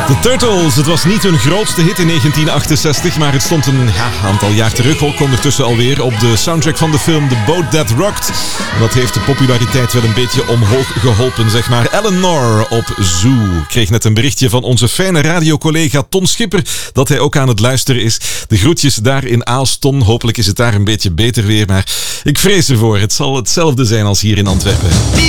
The Turtles, het was niet hun grootste hit in 1968, maar het stond een aantal jaar terug, ook ondertussen alweer, op de soundtrack van de film The Boat That Rocked. Dat heeft de populariteit wel een beetje omhoog geholpen, zeg maar. Eleanor op Zoo kreeg net een berichtje van onze fijne radiocollega Ton Schipper, dat hij ook aan het luisteren is. De groetjes daar in Aalston, hopelijk is het daar een beetje beter weer, maar ik vrees ervoor, het zal hetzelfde zijn als hier in Antwerpen.